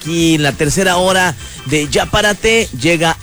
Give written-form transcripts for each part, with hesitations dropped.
aquí en la tercera hora de Ya Párate. Llega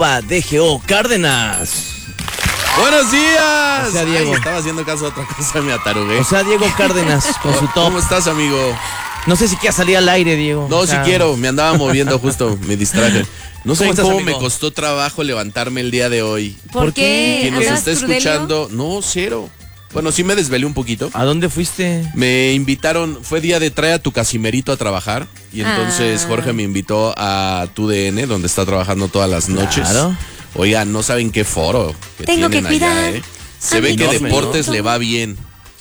@DGO Cárdenas. ¡Buenos días! O sea, Diego. Ay, estaba haciendo caso a otra cosa, me atarugué. O sea, Diego Cárdenas con su top. ¿Cómo estás, amigo? No sé si quieres salir al aire, Diego. No, si quiero, me andaba moviendo justo, me distraje. No sé estás, cómo amigo? me costó trabajo levantarme el día de hoy. ¿Por qué? Quien nos ¿Andabas está crudelio? escuchando, no, cero. Bueno, sí me desvelé un poquito. ¿A dónde fuiste? Me invitaron, fue día de trae a tu Casimerito a trabajar. Y entonces Jorge me invitó a TUDN, donde está trabajando todas las noches. Claro. Oigan, no saben qué foro que Tengo tienen que cuidar allá, ¿eh? Se ve que amigos deportes míos. le va bien.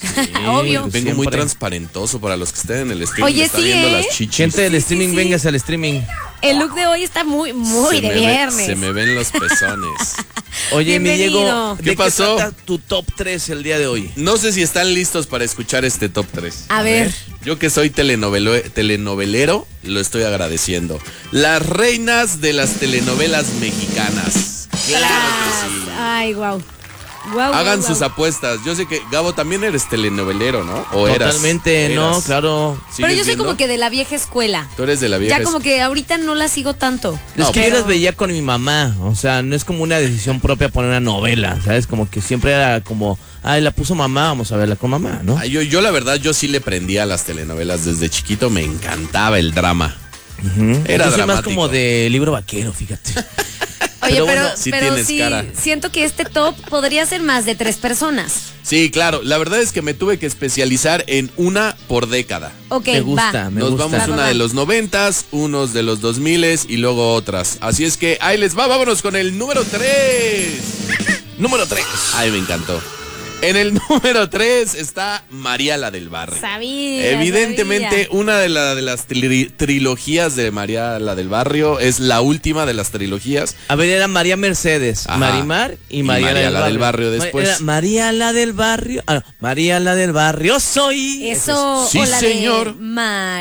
Obvio. pues Vengo muy siempre. transparentoso para los que estén en el streaming. Oye, me está sí, viendo ¿eh? las chichis. Gente del Sí, streaming, sí. véngase al streaming. El look de hoy está muy Se de me ve- viernes. se me ven los pezones. Oye, mi Bienvenido. Diego, ¿de ¿Qué pasó? trata tu top 3 el día de hoy? No sé si están listos para escuchar este top 3. A ver. Yo que soy telenovelero, lo estoy agradeciendo. Las reinas de las telenovelas mexicanas. Claro que sí. Ay, wow. Wow, Hagan wow, sus wow. apuestas. Yo sé que, Gabo, también eres telenovelero, ¿no? ¿O eras? Totalmente, no, ¿Eras? claro. Pero yo ¿Sigues soy como viendo? que de la vieja escuela. Tú eres de la vieja Ya como que ahorita no la sigo tanto. Es No, que yo pero- las veía con mi mamá, o sea, no es como una decisión propia poner una novela, ¿sabes? Como que siempre era como, ay, la puso mamá, vamos a verla con mamá, ¿no? Ay, yo la verdad, yo sí le prendía a las telenovelas desde chiquito, me encantaba el drama. Era Yo soy más dramático. como de libro vaquero, fíjate. Oye, Pero pero, bueno, sí pero tienes sí, cara. siento que este top podría ser más de 3 personas. Sí, claro, la verdad es que me tuve que especializar en una por década. Ok, Me gusta, va. me Nos gusta. vamos Va, una va. de los 90s, unos de los 2000s y luego otras. Así es que ahí les va, vámonos con el número 3. Número 3. Ay, me encantó. En el número 3 está María la del Barrio. Sabía. Evidentemente, sabía. una de las trilogías de María la del Barrio es la última de las trilogías. A ver, era María Mercedes, Ajá. Marimar y María, María la del Barrio Ma- después. era María la del Barrio. Ah, no, María la del Barrio soy. Eso, Sí, o la señor. de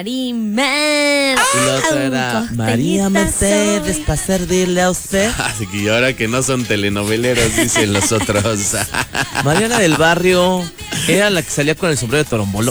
Marimar. Y la otra era Costeñita María Mercedes soy. para servirle a usted. Así que ahora que no son telenoveleros, dicen los otros. María la del Barrio era la que salía con el sombrero de torombolo.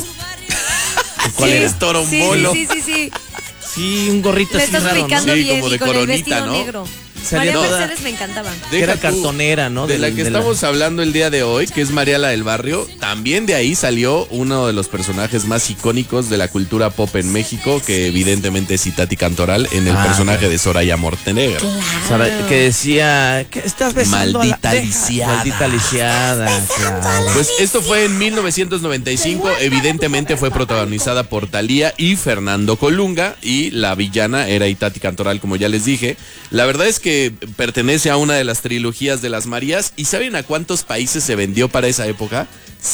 ¿Cuál Sí, era? es torombolo? Sí. Sí, un gorrito Le así estás raro, ¿no? explicando Sí, bien como de y con el coronita, vestido ¿no? negro. Salía María toda- Mercedes me encantaba. Que era Deja tú, cartonera, ¿no? De la que estamos hablando el día de hoy, que es María la del Barrio, también de ahí salió uno de los personajes más icónicos de la cultura pop en México, que evidentemente es Itati Cantoral en el Ah, personaje de Soraya Montenegro. Que decía que estás besando Maldita a la... lisiada. Maldita lisiada, claro. Pues esto fue en 1995, evidentemente fue protagonizada por Thalía y Fernando Colunga y la villana era Itati Cantoral, como ya les dije. La verdad es que pertenece a una de las trilogías de las Marías y ¿saben a cuántos países se vendió para esa época?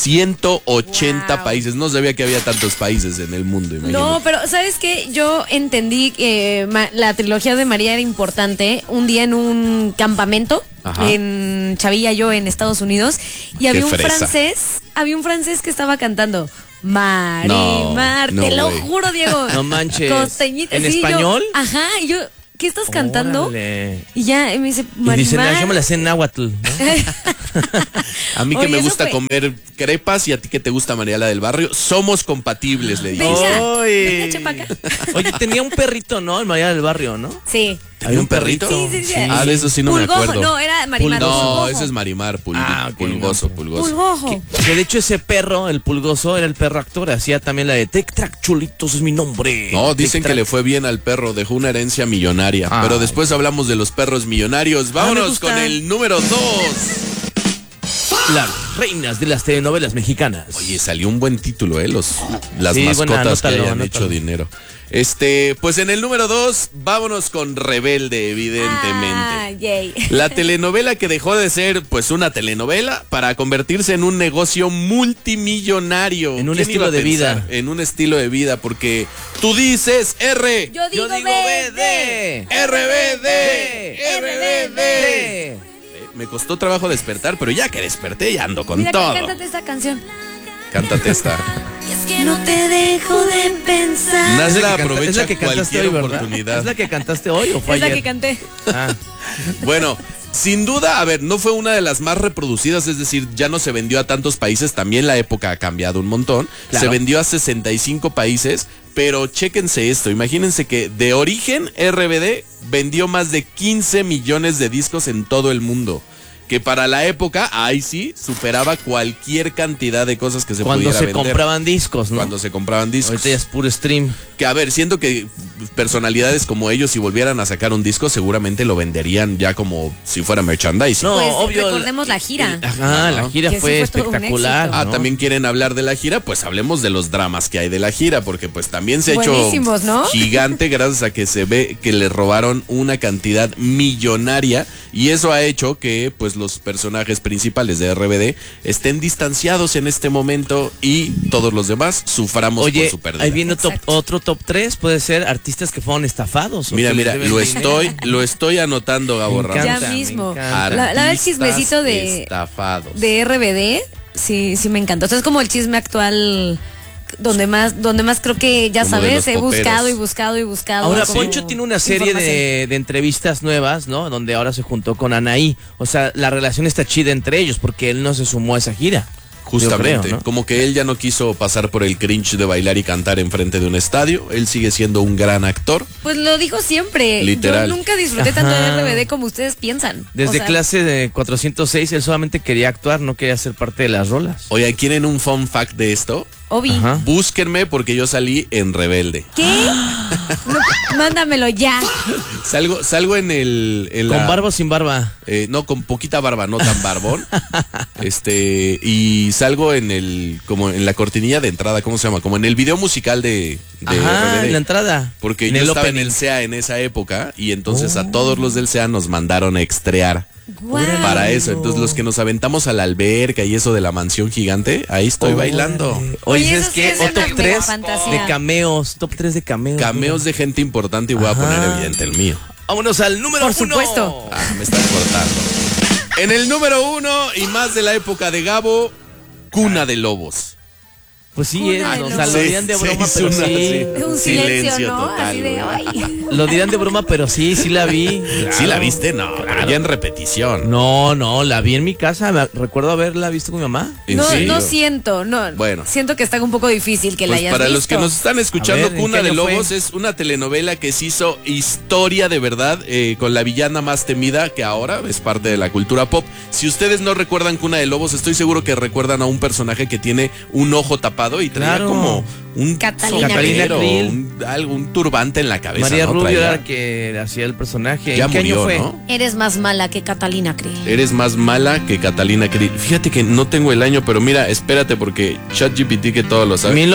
180 Wow. países, no sabía que había tantos países en el mundo, imagínate. No, pero ¿sabes qué? Yo entendí que la trilogía de María era importante un día en un campamento Ajá. en Chavilla, yo en Estados Unidos, y había fresa. había un francés que estaba cantando Marimar, No, te lo güey. juro, Diego. No manches. Costeñita, ¿En sí, yo- español? ajá, y yo, ¿qué estás cantando? Órale. Y ya, y me dice, Y dice, Marimar. "No, yo me la sé en náhuatl, ¿no?" A mí que Oye, me eso gusta fue- comer crepas y a ti que te gusta María la del Barrio, somos compatibles, le dije. Venga, Oy. venga, chepaca. Oye, tenía un perrito, ¿no? En María del Barrio, ¿no? Sí. ¿Había un perrito? Sí. Ah, de eso sí no Pulgojo, me acuerdo. no, era Marimar. No, Pulgojo. ese es Marimar, Ok, pulgoso, no. pulgoso. Pulgojo. Que de hecho ese perro, el pulgoso, era el perro actor. Hacía también la de Tic Trac Chulitos, es mi nombre. No, dicen Tic que Trac. le fue bien al perro, dejó una herencia millonaria. Ay. Pero después hablamos de los perros millonarios. me Vámonos gusta. con el número 2. Las reinas de las telenovelas mexicanas. Oye, salió un buen título, las Sí, bueno, mascotas que anótalo, hayan anótalo. hecho dinero. Pues en el número 2, vámonos con Rebelde, evidentemente. Ah, yay. La telenovela que dejó de ser pues una telenovela para convertirse en un negocio multimillonario. En un ¿Quién estilo iba a de pensar? vida. En un estilo de vida, porque tú dices R. Yo digo BD. RBD. RBD. Me costó trabajo despertar, pero ya que desperté ya ando con Mira, todo. cántate esta canción. Cántate esta. Es que no te dejo de pensar. Nazla Es la que aprovecha cantaste cualquier hoy, ¿verdad? oportunidad. ¿Es la que cantaste hoy o fue Es la ayer? que canté. Ah, Bueno, sin duda, a ver, no fue una de las más reproducidas, es decir, ya no se vendió a tantos países, también la época ha cambiado un montón, Claro. se vendió a 65 países, Pero chéquense esto, imagínense que de origen RBD vendió más de 15 millones de discos en todo el mundo. Que para la época, ahí sí, superaba cualquier cantidad de cosas que se pudiera vender. Cuando se compraban discos, ¿no? Cuando se compraban discos. Ahorita ya es puro stream. Que a ver, siento que personalidades como ellos, si volvieran a sacar un disco, seguramente lo venderían ya como si fuera merchandising. No, Pues obvio. recordemos la gira. Ajá, la gira Que sí fue fue todo un espectacular. éxito. ¿no? También quieren hablar de la gira, pues hablemos de los dramas que hay de la gira, porque pues también se ha hecho Buenísimos, ¿no? gigante gracias a que se ve que le robaron una cantidad millonaria y eso ha hecho que pues los personajes principales de RBD estén distanciados en este momento y todos los demás suframos por Oye, su pérdida. ahí viene Exacto. otro top 3, puede ser artistas que fueron estafados. o Mira, que les mira, deben lo dinero. estoy anotando, Gabo Me Ramos. encanta, Ya mismo. me encanta. La del Artistas chismecito estafados. de RBD, sí me encantó. Esto es como el chisme actual donde más creo que ya Como de sabes, los he poperos. buscado y buscado y buscado. Ahora, como Poncho tiene una serie información. de entrevistas nuevas, ¿no? Donde ahora se juntó con Anaí. O sea, la relación está chida entre ellos porque él no se sumó a esa gira. Justamente, Yo creo, ¿no? como que él ya no quiso pasar por el cringe de bailar y cantar enfrente de un estadio. Él sigue siendo un gran actor. Pues lo dijo siempre. Literal. Yo nunca disfruté tanto de Ajá. RBD como ustedes piensan. Desde O sea, clase de 406 él solamente quería actuar, no quería ser parte de las rolas. Oigan, ¿quieren un fun fact de esto? Obi. Ajá. Búsquenme porque yo salí en Rebelde. ¿Qué? No, mándamelo ya. Salgo en ¿Con barba o sin barba? no, con poquita barba, no tan barbón. Y salgo como en la cortinilla de entrada, ¿cómo se llama? Como en el video musical de Ajá, RBD. en la entrada. Porque en yo el estaba opening. en el CEA en esa época y entonces a todos los del CEA nos mandaron a extrear Guau. para eso. Entonces los que nos aventamos a la alberca y eso de la mansión gigante, ahí estoy bailando. Oye, Oye, ¿sabes eso sí qué? es O una top mega 3 fantasía. de cameos. Top 3 de cameos. Cameos de gente importante y voy a Ajá. poner evidente el mío. Vámonos al número Por 1. supuesto. Me están cortando. En el número 1 y más de la época de Gabo, Cuna de Lobos. Pues sí, Cuna es, de o sea, Lobos. lo dirán de broma, pero una- sí. Un silencio, ¿no? total, Así de, güey. ay. Lo dirán de broma, pero sí la vi. ¿Sí la viste? No, pero ya en repetición. No, la vi en mi casa. Recuerdo haberla visto con mi mamá. ¿En No, serio? no siento, no. Bueno. Siento que está un poco difícil que la Pues hayas para visto. los que nos están escuchando, A ver, ¿en Cuna qué de año Lobos fue? es una telenovela que se hizo historia de verdad, con la villana más temida que ahora es parte de la cultura pop. Si ustedes no recuerdan Cuna de Lobos, estoy seguro que recuerdan a un personaje que tiene un ojo tapado y traía Claro. como un Catalina sombrero, Krill. un turbante en la cabeza. María ¿no? Rubio Traía. era la que hacía el personaje. Ya ¿En qué murió, año fue? ¿no? Eres más mala que Catalina Krill. Eres más mala que Catalina Krill. Fíjate que no tengo el año, pero mira, espérate porque ChatGPT que todo lo sabe.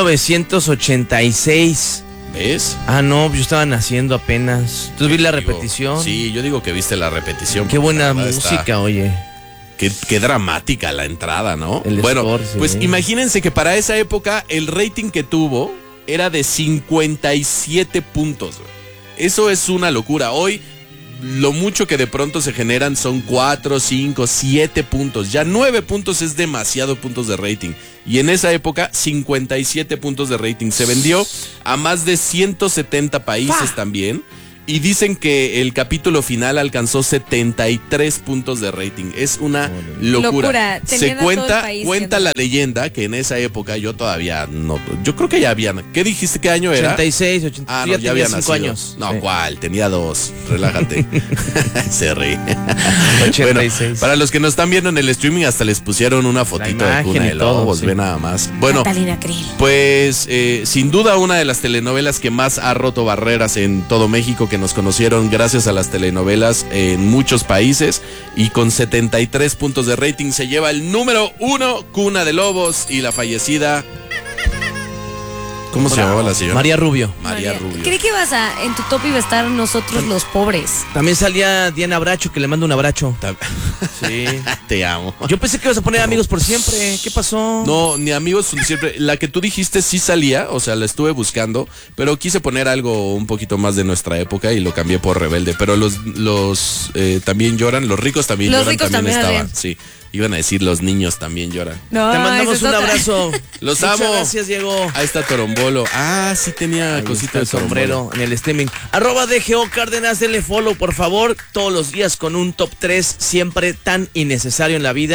1986. ¿Ves? Ah, no, yo estaba naciendo apenas. ¿Tú vi la repetición? Sí, yo digo que viste la repetición. Qué porque buena la verdad está- música, oye. Qué dramática la entrada, ¿no? El Bueno, score, sí. pues imagínense que para esa época el rating que tuvo era de 57 puntos. Güey. Eso es una locura. Hoy lo mucho que de pronto se generan son 4, 5, 7 puntos. Ya 9 puntos es demasiado puntos de rating. Y en esa época 57 puntos de rating. Se vendió a más de 170 países también. Y dicen que el capítulo final alcanzó 73 puntos de rating. Es una locura. Locura. Se Tenían a todo el cuenta país la viendo. leyenda que en esa época yo todavía no. Yo creo que ya habían. ¿Qué dijiste? ¿Qué año era? 86, 87. Ah, sí, no, ya ya había tenía 5 nacido. años. No, Sí. ¿cuál? Tenía 2. Relájate. Se ríe. 86. Bueno, para los que nos están viendo en el streaming, hasta les pusieron una fotito de imagen Cuna y de todo, Lobos. sí. Ve nada más. Bueno, Catalina Krill. pues sin duda una de las telenovelas que más ha roto barreras en todo México, que nos conocieron gracias a las telenovelas en muchos países, y con 73 puntos de rating se lleva el número 1, Cuna de Lobos, y la fallecida... ¿Cómo se llamaba la señora? María Rubio. María Rubio. Creí que en tu top iba a estar Nosotros los Pobres. También salía Diana Bracho, que le mando un abracho. Sí. Te amo. Yo pensé que ibas a poner Amigos por Siempre. ¿Qué pasó? No, ni Amigos siempre. La que tú dijiste sí salía, o sea, la estuve buscando, pero quise poner algo un poquito más de nuestra época y lo cambié por Rebelde. Pero los también lloran, los ricos también Los lloran, ricos también también, estaban. Sí, iban a decir los niños también lloran. No, Te mandamos esa es un otra. abrazo. Los Muchas amo. gracias, Diego. Ahí está Torombolo. Ah, sí tenía Ahí cosita está de el sombrero en el streaming. @DGO Cárdenas, denle follow, por favor. Todos los días con un top 3 siempre tan innecesario en la vida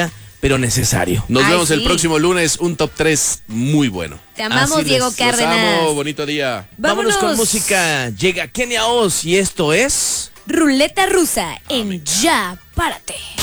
pero necesario. Nos Ay, vemos el sí. próximo lunes, un top 3 muy bueno. Te amamos, Así Diego les- Los Cárdenas. amo, bonito día. Vámonos con música. Llega Kenia Oz y esto es... Ruleta rusa en Ya Párate.